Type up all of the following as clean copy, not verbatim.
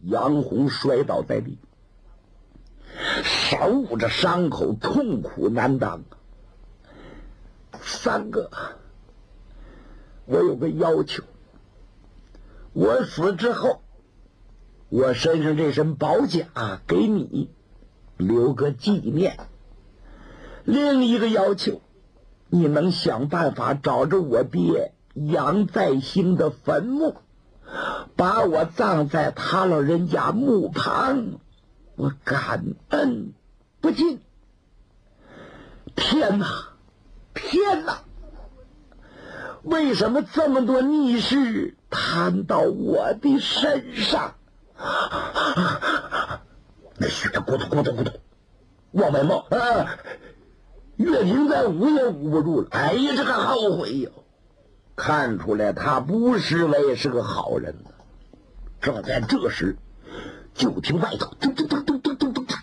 杨红摔倒在地，手捂着伤口，痛苦难当。三哥，我有个要求，我死之后，我身上这身宝甲给你留个纪念。另一个要求，你能想办法找着我爹杨再兴的坟墓，把我葬在他老人家墓旁，我感恩不尽。天哪，天哪！为什么这么多逆事摊到我的身上？那血咕咚咕咚咕咚往外冒啊！岳平再捂也捂不住了。哎呀，这个后悔哟！看出来他不失为是个好人呢。正在这时，就听外头咚咚咚咚咚咚咚，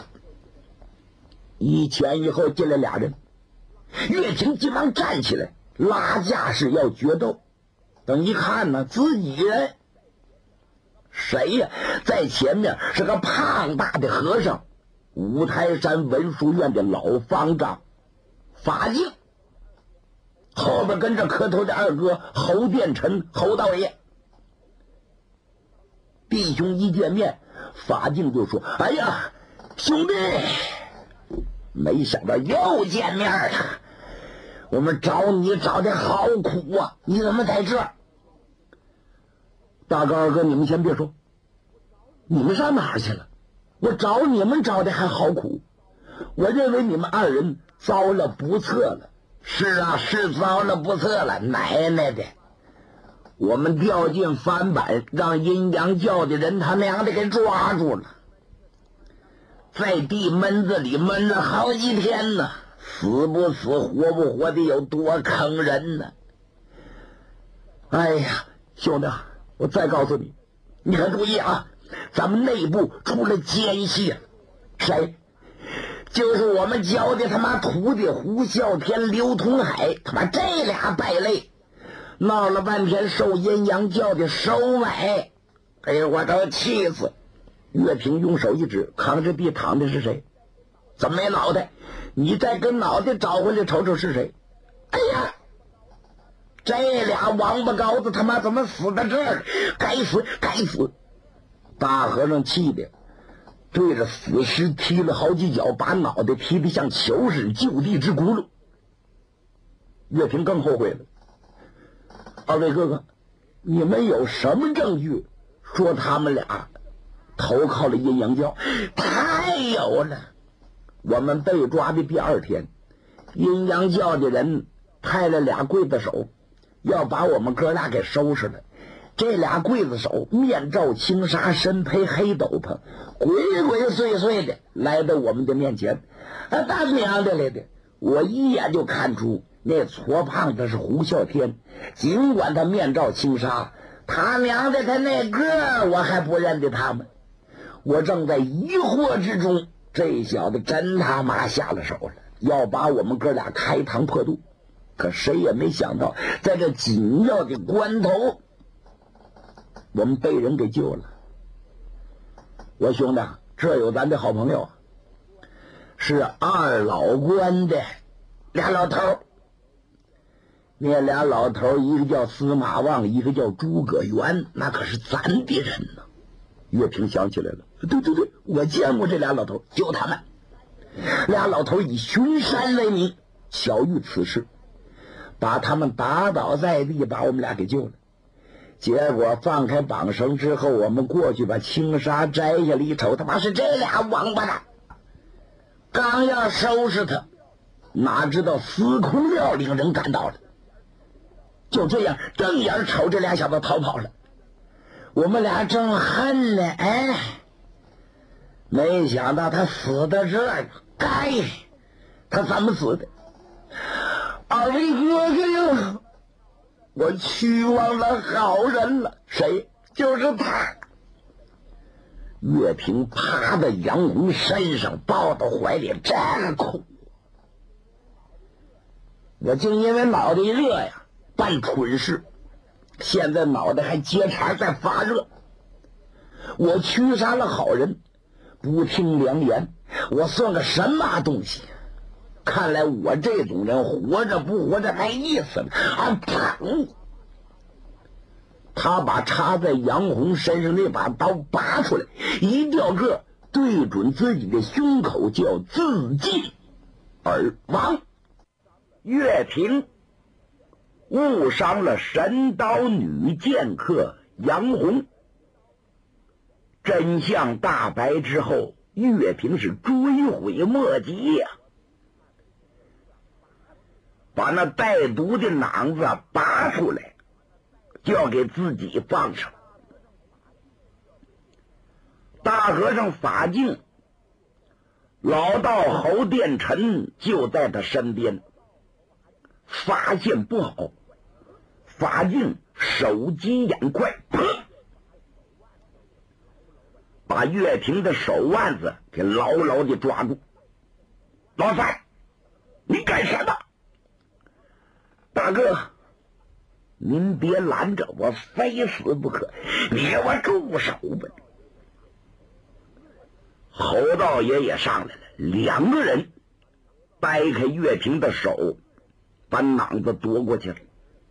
一前一后进来俩人。岳平急忙站起来，拉架势要决斗。等一看呢，自己人。谁呀？在前面是个胖大的和尚，五台山文殊院的老方丈法净，后边跟着磕头的二哥侯殿臣侯道爷。弟兄一见面，法净就说：“哎呀，兄弟，没想到又见面了，我们找你找的好苦啊，你怎么在这儿？”大哥二哥，你们先别说，你们上哪儿去了？我找你们找的还好苦，我认为你们二人遭了不测了。是啊，是遭了不测了，奶奶的！我们掉进翻板，让阴阳教的人他娘的给抓住了，在地闷子里闷了好几天呢，死不死活不活的有多坑人呢！哎呀，兄弟，我再告诉你，你可注意啊，咱们内部出了奸细了。谁？就是我们教的他妈徒弟胡啸天、刘同海，他妈这俩败类，闹了半天受阴阳教的收买。哎呀，我都气死！岳平用手一指，扛着地躺的是谁？怎么没脑袋？你再跟脑袋找回来瞅瞅是谁？哎呀，这俩王八羔子他妈怎么死在这儿？该死，该死！大和尚气的对着死尸踢了好几脚，把脑袋踢得像球似的，就地直轱辘。岳平更后悔了。二位哥哥，你们有什么证据说他们俩投靠了阴阳教？太有了！我们被抓的第二天，阴阳教的人派了俩刽子手要把我们哥俩给收拾了。这俩刽子手面罩轻纱，身披黑斗篷，鬼鬼祟祟的来到我们的面前。大娘的来的，我一眼就看出那矬胖子是胡啸天，尽管他面罩轻纱，他娘的他那个我还不认得他们。我正在疑惑之中，这小子真他妈下了手了，要把我们哥俩开膛破肚。可谁也没想到，在这紧要的关头，我们被人给救了。我兄弟，这有咱的好朋友，是二老关的俩老头。那俩老头，一个叫司马望，一个叫诸葛元，那可是咱的人呢。岳平想起来了，对对对，我见过这俩老头，就他们。俩老头以巡山为名，巧遇此事，把他们打倒在地，把我们俩给救了。结果放开绑绳之后，我们过去把轻纱摘下来一瞅，他妈是这俩王八蛋！刚要收拾他，哪知道司空庙领人赶到了，就这样瞪眼瞅这俩小子逃跑了。我们俩正恨呢，哎，没想到他死在这儿，该他怎么死的？二位哥哥呀，我屈望了好人了。谁？就是他。岳平趴在杨红身上，抱到怀里，真哭。我就因为脑袋热呀，办蠢事，现在脑袋还结茬在发热。 我驱杀了好人，不听良言，我算个什么东西？看来我这种人活着不活着没意思了啊！砰！他把插在杨红身上那把刀拔出来，一掉个对准自己的胸口，就要自尽而亡。岳平误伤了神刀女剑客杨红，真相大白之后，岳平是追悔莫及呀，把那带毒的囊子拔出来，就要给自己放上。大和尚法净、老道侯殿臣就在他身边，发现不好，法净手疾眼快，把岳平的手腕子给牢牢地抓住。老三，你干什么？大哥，您别拦着我，非死不可，你给我住手吧！侯道爷也上来了，两个人掰开岳平的手，把囊子夺过去了。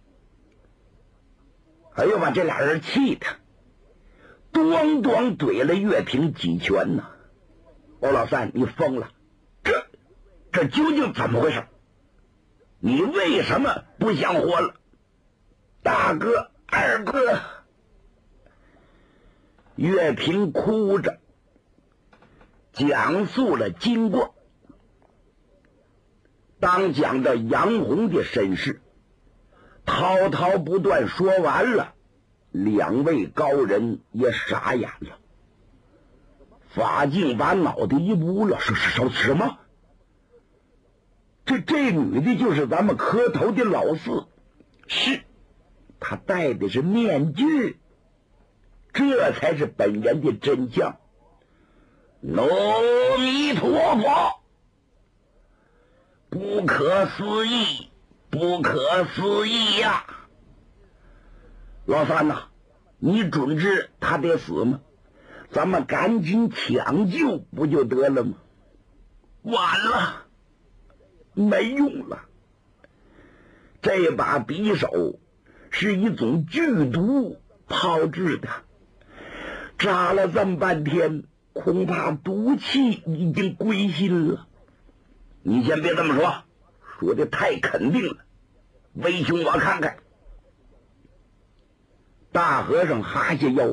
哎呦，把这俩人气的咣咣怼了岳平几拳呢！欧老三，你疯了？这究竟怎么回事？你为什么不想活了？大哥，二哥！岳平哭着讲述了经过。当讲到杨红的身世，滔滔不断说完了，两位高人也傻眼了。法净把脑袋一捂了，说什么？这女的就是咱们磕头的老四，是，她戴的是面具，这才是本人的真相。阿弥陀佛，不可思议，不可思议呀！老三呐，你准知他得死吗？咱们赶紧抢救不就得了吗？晚了，没用了。这把匕首是一种剧毒炮制的，扎了这么半天，恐怕毒气已经归心了。你先别这么说，说的太肯定了。为兄我看看。大和尚哈下腰，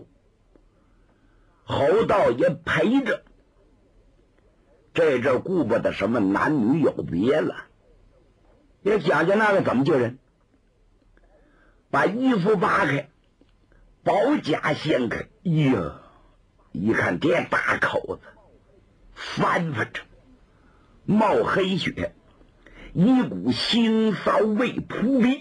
侯道爷陪着，这阵顾不得什么男女有别了，也讲讲那个怎么救人。把衣服扒开，宝甲掀开，呀，一看这大口子翻翻着冒黑血，一股腥骚味扑鼻。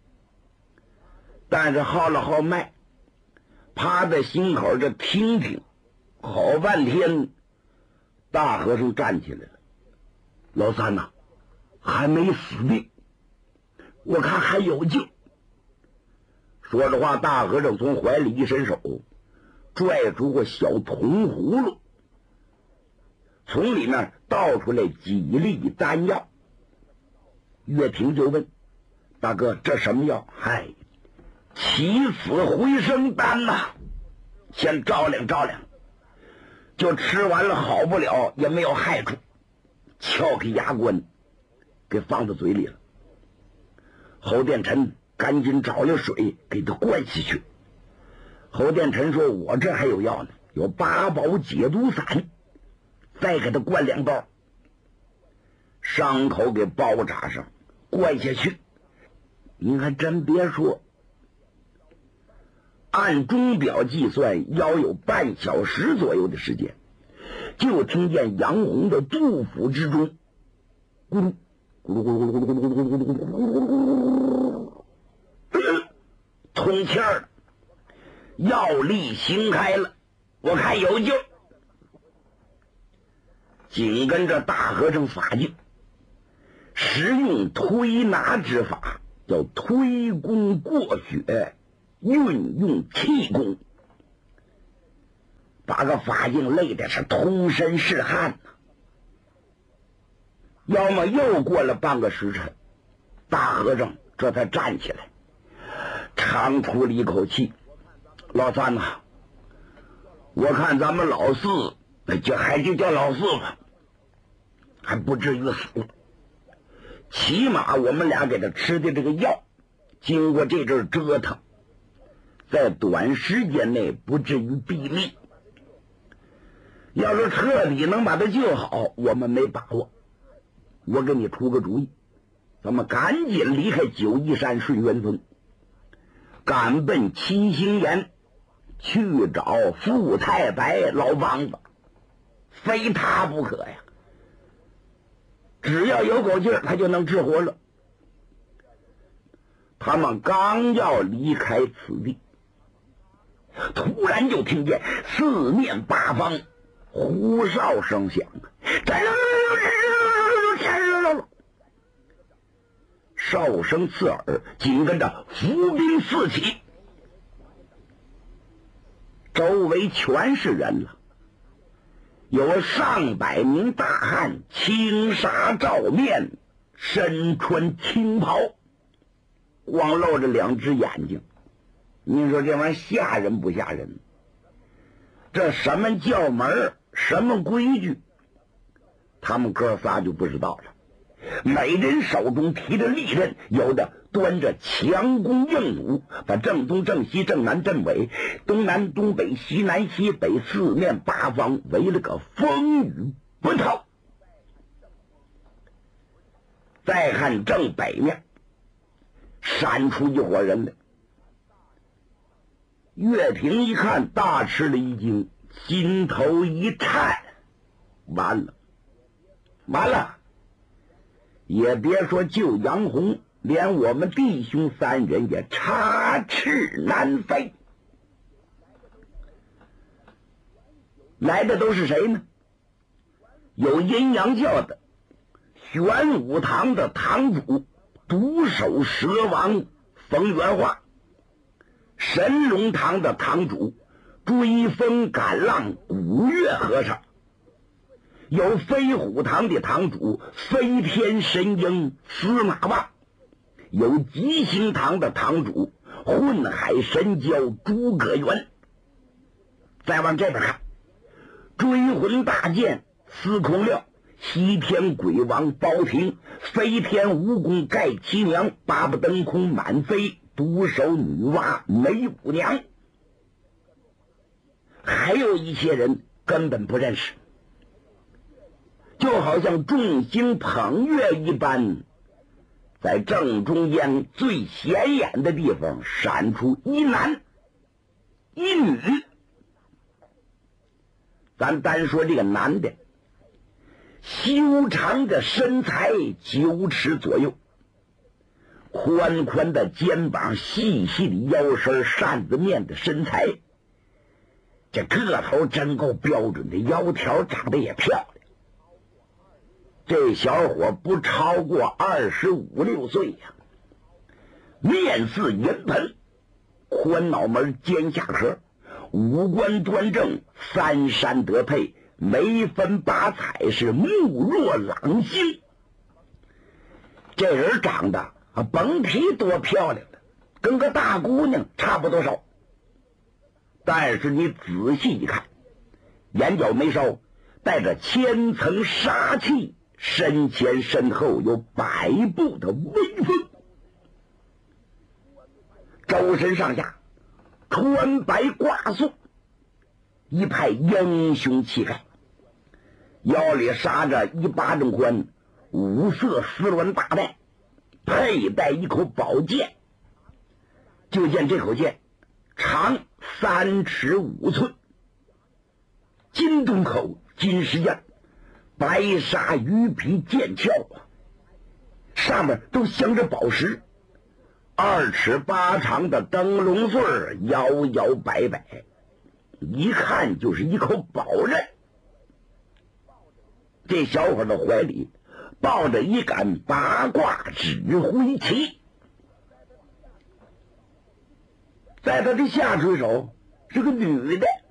但是号了号脉，趴在心口这听听，好半天，大和尚站起来了。老三呐，还没死的，我看还有救。说着话，大和尚从怀里一伸手，拽出个小铜葫芦，从里面倒出来几粒丹药。岳平就问大哥，这什么药？嗨，起死回生丹呐，先照亮照亮，就吃完了，好不了也没有害处。撬开牙关，给放到嘴里了。侯殿臣赶紧找了水给他灌下去。侯殿臣说：“我这还有药呢，有八宝解毒散，再给他灌2包，伤口给包扎上，灌下去。”您还真别说，按钟表计算，要有半小时左右的时间，就听见杨红的肚腹之中咕噜咕噜咕噜咕噜咕噜咕噜咕噜咕噜咕噜，通气儿了，药力行开了，我看有救。紧跟着大和尚法净使用推拿之法，叫推功过血，运用气功， 把个法镜累的是通身是汗呐。要么又过了半个时辰，大和尚这才站起来，长吐了一口气：“老三呐，我看咱们老四，还就叫老四吧，还不至于死。起码我们俩给他吃的这个药，经过这阵折腾，在短时间内不至于毙命。要是彻底能把他救好，我们没把握。我给你出个主意，咱们赶紧离开九嶷山顺元峰，赶奔七星岩去找富太白老梆子，非他不可呀！只要有口气儿，他就能治活了。”他们刚要离开此地，突然就听见四面八方呼哨声响，哨声刺耳，紧跟着伏兵四起，周围全是人了，有上百名大汉，青纱罩面，身穿青袍，光露着两只眼睛。你说这玩意儿吓人不吓人？这什么教门，什么规矩，他们哥仨就不知道了。每人手中提着利刃，有的端着强弓硬弩，把正东正西正南正北东南东北西南西北四面八方围了个风雨不透。再看正北面，闪出一伙人来。岳平一看，大吃了一惊，心头一颤，完了，也别说救杨红，连我们弟兄三人也插翅难飞。来的都是谁呢？有阴阳教的玄武堂的堂主独手蛇王冯元化，神龙堂的堂主追风赶浪古月和尚，有飞虎堂的堂主飞天神鹰司马望，有吉星堂的堂主混海神蛟诸葛元。再往这边看，追魂大剑司空亮，西天鬼王包廷，飞天蜈蚣盖七娘，八不登空满飞，独手女娲梅五娘。还有一些人根本不认识，就好像众星捧月一般，在正中间最显眼的地方闪出一男一女。咱单说这个男的，修长的身材9尺左右，宽宽的肩膀，细细的腰身，扇子面的身材，这个头真够标准的，腰条长得也漂亮。这小伙不超过25、26岁呀，面似银盆，宽脑门，尖下颏，五官端正，三山得配，眉分八彩，是目若朗星。这人长得甭提多漂亮了，跟个大姑娘差不多少。但是你仔细一看，眼角眉梢带着千层杀气，身前身后有100步的威风，周身上下穿白挂素，一派英雄气概，腰里插着1巴掌宽5色丝鸾大带，佩戴一口宝剑。就见这口剑长3尺5寸，金洞口，金石样，白纱鱼皮剑鞘，上面都镶着宝石，2尺8长的灯笼穗摇摇摆摆，一看就是一口宝刃。这小伙的怀里抱着一杆八卦指挥旗，在他的下垂手是个女的，